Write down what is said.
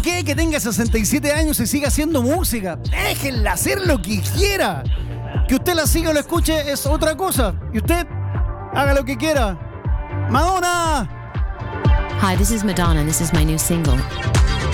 qué que tenga 67 años y siga haciendo música? Déjenla hacer lo que quiera. Que usted la siga o la escuche es otra cosa. Y usted haga lo que quiera. Madonna. Hi, this is Madonna, and this is my new single.